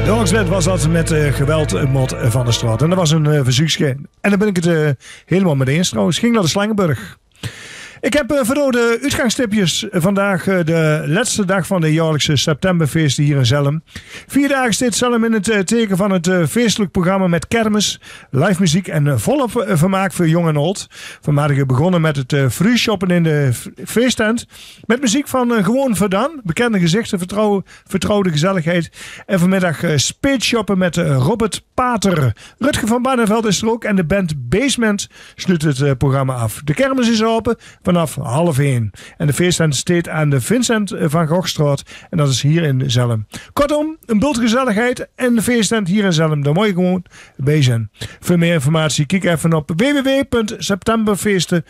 Dogsbed was dat met geweld Mot van der Straat. En dat was een verzoekje. En dan ben ik het helemaal mee eens trouwens. Ging naar de Slangenburg. Ik heb voor de uitgangstipjes vandaag de laatste dag van de jaarlijkse septemberfeest hier in Zelhem. 4 dagen steeds Zelhem in het teken van het feestelijk programma met kermis, live muziek en volop vermaak voor jong en oud. Vanmiddag begonnen met het free shoppen in de feesttent. Met muziek van Gewoon Verdaan, bekende gezichten, vertrouwde gezelligheid. En vanmiddag speed shoppen met Robert Pater. Rutger van Barneveld is er ook en de band Basement sluit het programma af. De kermis is open vanaf 12:30. En de feesttent steekt aan de Vincent van Gogstraat. En dat is hier in Zelhem. Kortom, een bult gezelligheid en de feesttent hier in Zelhem. Daar moet je gewoon bij zijn. Voor meer informatie kijk even op www.septemberfeesten.nl